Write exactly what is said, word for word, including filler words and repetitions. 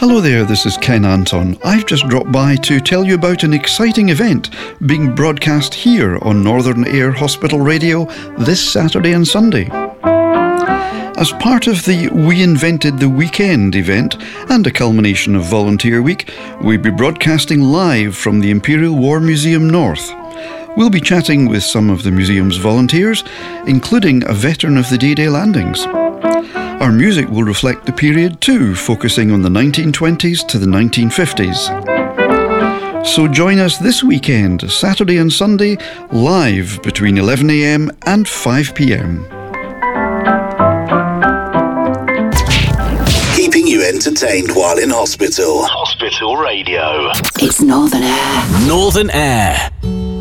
Hello there, this is Ken Anton. I've just dropped by to tell you about an exciting event being broadcast here on Northern Air Hospital Radio this Saturday and Sunday. As part of the We Invented the Weekend event and a culmination of Volunteer Week, we'll be broadcasting live from the Imperial War Museum North. We'll be chatting with some of the museum's volunteers, including a veteran of the D-Day landings. Our music will reflect the period too, focusing on the nineteen twenties to the nineteen fifties. So join us this weekend, Saturday and Sunday, live between eleven a m and five p m. Keeping you entertained while in hospital. Hospital Radio. It's Northern Air. Northern Air.